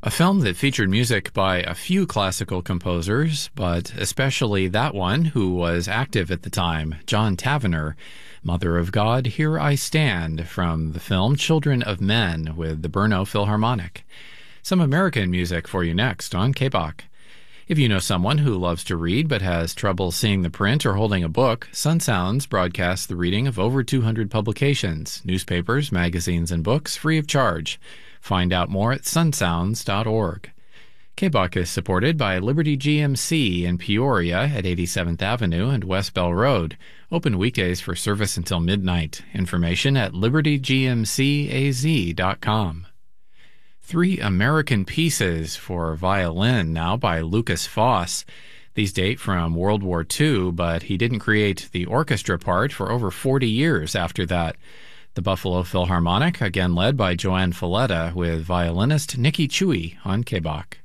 A film that featured music by a few classical composers, but especially that one who was active at the time, John Tavener. Mother of God, Here I Stand, from the film Children of Men with the Brno Philharmonic. Some American music for you next on KBOK. If you know someone who loves to read but has trouble seeing the print or holding a book, Sun Sounds broadcasts the reading of over 200 publications, newspapers, magazines, and books free of charge. Find out more at sunsounds.org. KBOK is supported by Liberty GMC in Peoria at 87th Avenue and West Bell Road. Open weekdays for service until midnight. Information at libertygmcaz.com. Three American Pieces for violin now by Lukas Foss. These date from World War II, but he didn't create the orchestra part for over 40 years after that. The Buffalo Philharmonic, again led by Joanne Falletta, with violinist Nikki Chui on KBOK.